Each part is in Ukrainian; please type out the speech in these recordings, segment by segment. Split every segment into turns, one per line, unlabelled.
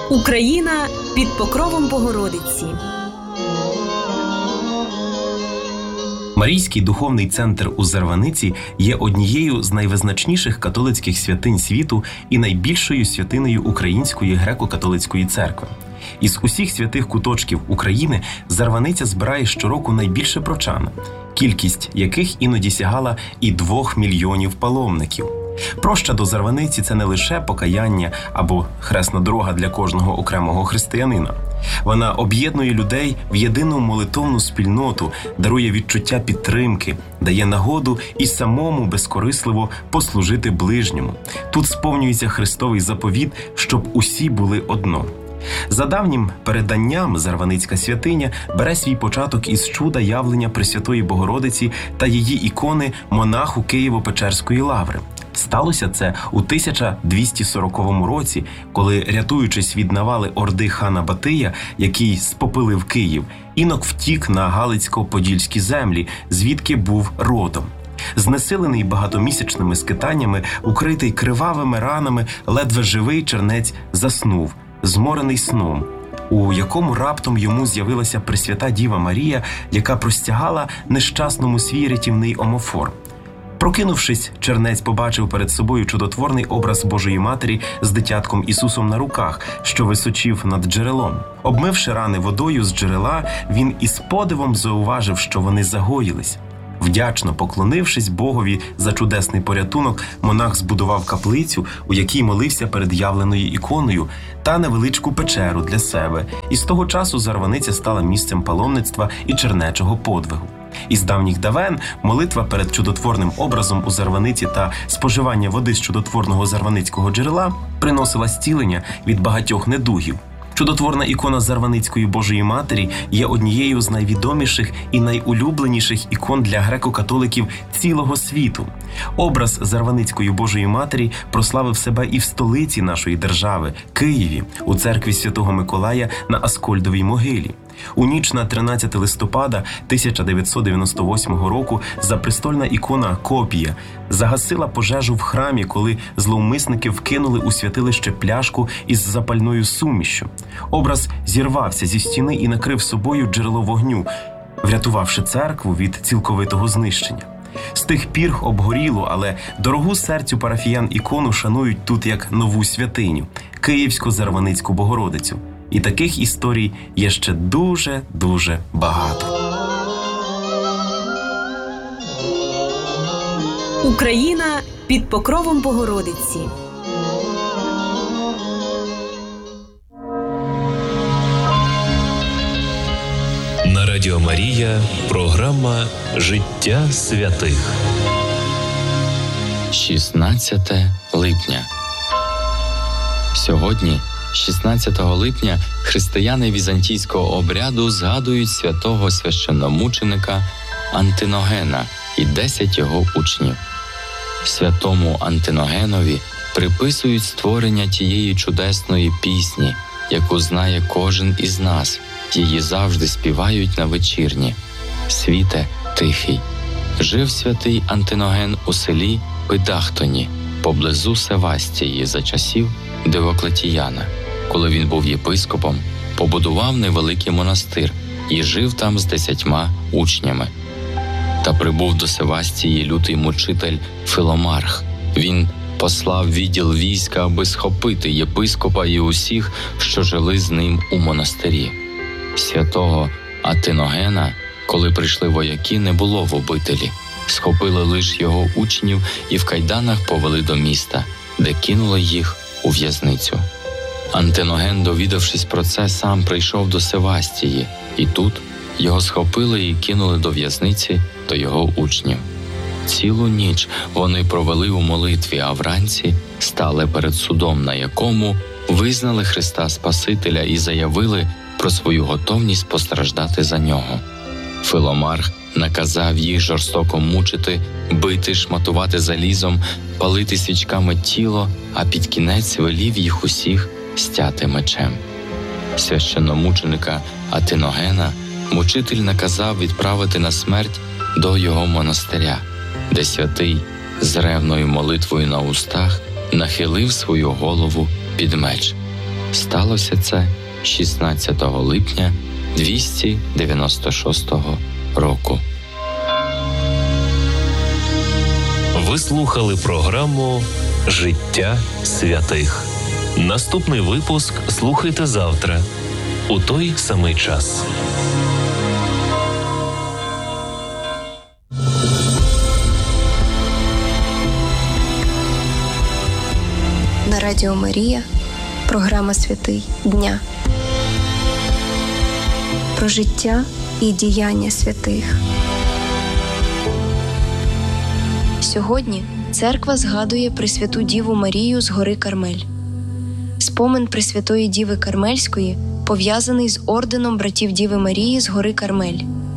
Україна під покровом Богородиці.
Марійський духовний центр у Зарваниці є однією з найвизначніших католицьких святинь світу і найбільшою святинею Української греко-католицької церкви. Із усіх святих куточків України Зарваниця збирає щороку найбільше прочан, кількість яких іноді сягала і 2 мільйонів паломників. Проща до Зарваниці – це не лише покаяння або хресна дорога для кожного окремого християнина. Вона об'єднує людей в єдину молитовну спільноту, дарує відчуття підтримки, дає нагоду і самому безкорисливо послужити ближньому. Тут сповнюється Христовий заповіт, щоб усі були одно. За давнім переданням, Зарваницька святиня бере свій початок із чуда явлення Пресвятої Богородиці та її ікони монаху Києво-Печерської лаври. Сталося це у 1240 році, коли, рятуючись від навали орди хана Батия, який спопилив Київ, інок втік на Галицько-Подільські землі, звідки був родом. Знесилений багатомісячними скитаннями, укритий кривавими ранами, ледве живий чернець заснув, зморений сном, у якому раптом йому з'явилася Пресвята Діва Марія, яка простягала нещасному свій рятівний омофор. Прокинувшись, чернець побачив перед собою чудотворний образ Божої Матері з дитятком Ісусом на руках, що височив над джерелом. Обмивши рани водою з джерела, він із подивом зауважив, що вони загоїлись. Вдячно поклонившись Богові за чудесний порятунок, монах збудував каплицю, у якій молився перед явленою іконою, та невеличку печеру для себе. І з того часу Зарваниця стала місцем паломництва і чернечого подвигу. Із давніх давен молитва перед чудотворним образом у Зарваниці та споживання води з чудотворного зарваницького джерела приносила зцілення від багатьох недугів. Чудотворна ікона Зарваницької Божої Матері є однією з найвідоміших і найулюбленіших ікон для греко-католиків цілого світу. Образ Зарваницької Божої Матері прославив себе і в столиці нашої держави – Києві, у церкві Святого Миколая на Аскольдовій могилі. У ніч на 13 листопада 1998 року запрестольна ікона Копія загасила пожежу в храмі, коли зловмисники вкинули у святилище пляшку із запальною сумішшю. Образ зірвався зі стіни і накрив собою джерело вогню, врятувавши церкву від цілковитого знищення. З тих пір обгорілу, але дорогу серцю парафіян ікону шанують тут як нову святиню – Київсько-Зарваницьку Богородицю. І таких історій є ще дуже багато.
Україна під покровом Богородиці.
На Радіо Марія програма «Життя святих».
16 липня. Сьогодні, 16 липня, християни візантійського обряду згадують святого священномученика Антиногена і 10 його учнів. Святому Антиногенові приписують створення тієї чудесної пісні, яку знає кожен із нас. Її завжди співають на вечірні. «Світе тихий». Жив святий Антиноген у селі Пидахтоні, поблизу Севастії за часів Диоклетіяна. Коли він був єпископом, побудував невеликий монастир і жив там з 10 учнями. Та прибув до Севастії лютий мучитель Филомарх. Він послав відділ війська, аби схопити єпископа і усіх, що жили з ним у монастирі. Святого Антиногена, коли прийшли вояки, не було в обителі. Схопили лише його учнів і в кайданах повели до міста, де кинули їх у в'язницю. Антиноген, довідавшись про це, сам прийшов до Севастії, і тут його схопили і кинули до в'язниці до його учнів. Цілу ніч вони провели у молитві, а вранці стали перед судом, на якому визнали Христа Спасителя і заявили про свою готовність постраждати за нього. Филомарх наказав їх жорстоко мучити, бити, шматувати залізом, палити свічками тіло, а під кінець велів їх усіх стяти мечем. Священномученика Антиногена мучитель наказав відправити на смерть до його монастиря, де святий з ревною молитвою на устах нахилив свою голову під меч. Сталося це 16 липня 296 року.
Ви слухали програму «Життя святих». Наступний випуск слухайте завтра у той самий час.
На Радіо Марія програма «Святий дня». Про життя і діяння святих. Сьогодні церква згадує Пресвяту Діву Марію з гори Кармель. Спомин Пресвятої Діви Кармельської пов'язаний з орденом братів Діви Марії з гори Кармель.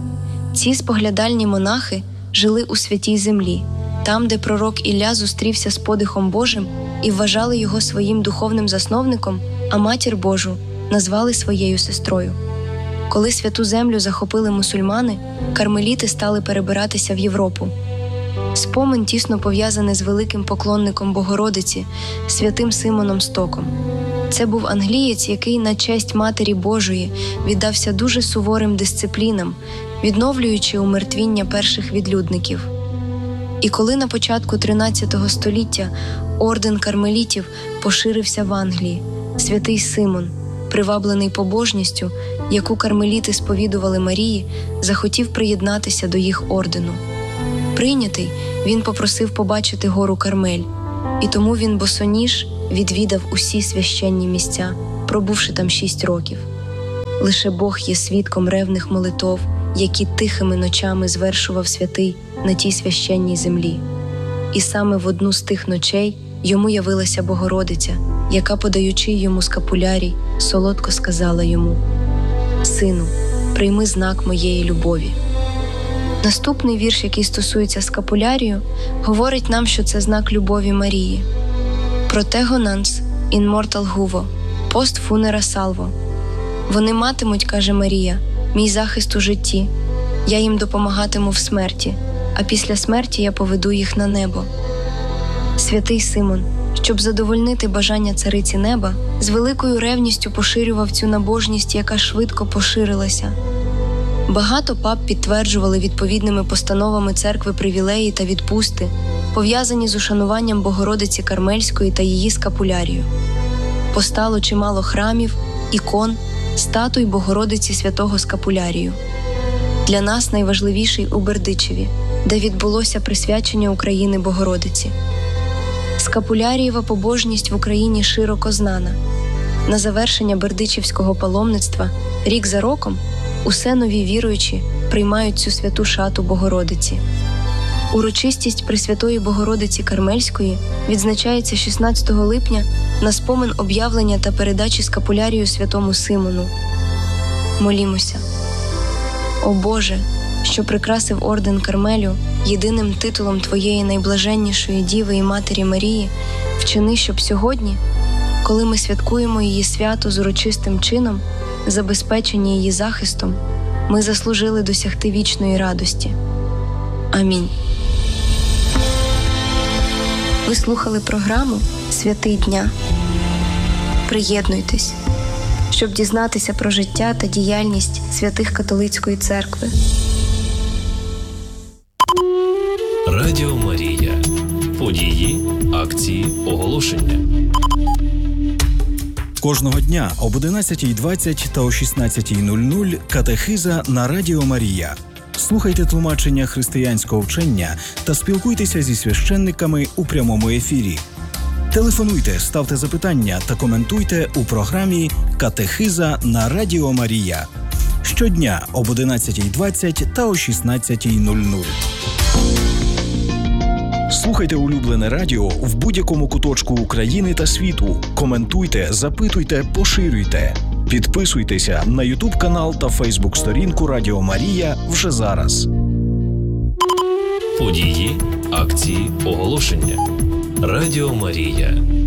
Ці споглядальні монахи жили у святій землі, там, де пророк Ілля зустрівся з подихом Божим і вважали його своїм духовним засновником, а Матір Божу назвали своєю сестрою. Коли святу землю захопили мусульмани, кармеліти стали перебиратися в Європу. Спомин тісно пов'язаний з великим поклонником Богородиці, святим Симоном Стоком. Це був англієць, який на честь Матері Божої віддався дуже суворим дисциплінам, відновлюючи умертвіння перших відлюдників. І коли на початку 13 століття орден кармелітів поширився в Англії, святий Симон, приваблений побожністю, яку кармеліти сповідували Марії, захотів приєднатися до їх ордену. Прийнятий, він попросив побачити гору Кармель, і тому він босоніж відвідав усі священні місця, пробувши там 6 років. Лише Бог є свідком ревних молитов, які тихими ночами звершував святий на тій священній землі. І саме в одну з тих ночей йому явилася Богородиця, яка, подаючи йому скапулярій, солодко сказала йому: «Сину, прийми знак моєї любові». Наступний вірш, який стосується скапулярію, говорить нам, що це знак любові Марії. «Протего нанс ін мортал гуво, пост фунера салво». «Вони матимуть, – каже Марія, – мій захист у житті, я їм допомагатиму в смерті, а після смерті я поведу їх на небо». Святий Симон, щоб задовольнити бажання цариці неба, з великою ревністю поширював цю набожність, яка швидко поширилася. Багато пап підтверджували відповідними постановами церкви привілеї та відпусти, пов'язані з ушануванням Богородиці Кармельської та її скапулярію. Постало чимало храмів, ікон, статуй Богородиці святого Скапулярію. Для нас найважливіший у Бердичеві, де відбулося присвячення України Богородиці. Скапулярієва побожність в Україні широко знана. На завершення бердичівського паломництва рік за роком усе нові віруючі приймають цю святу шату Богородиці. Урочистість Пресвятої Богородиці Кармельської відзначається 16 липня на спомин об'явлення та передачі скапулярію святому Симону. Молімося. О Боже, що прикрасив орден Кармелю єдиним титулом Твоєї найблаженнішої Діви і Матері Марії, вчини, щоб сьогодні, коли ми святкуємо її свято з урочистим чином, забезпечені її захистом, ми заслужили досягти вічної радості. Амінь. Ви слухали програму «Святий дня». Приєднуйтесь, щоб дізнатися про життя та діяльність святих католицької церкви.
Радіо Марія. Події, акції, оголошення.
Кожного дня об 11:20 та о 16:00 катехиза на Радіо Марія. Слухайте тлумачення християнського вчення та спілкуйтеся зі священниками у прямому ефірі. Телефонуйте, ставте запитання та коментуйте у програмі «Катехиза на Радіо Марія». Щодня об 11:20 та о 16:00. Слухайте улюблене радіо в будь-якому куточку України та світу. Коментуйте, запитуйте, поширюйте. Підписуйтеся на YouTube-канал та Facebook-сторінку Радіо Марія вже зараз.
Події, акції, оголошення. Радіо Марія.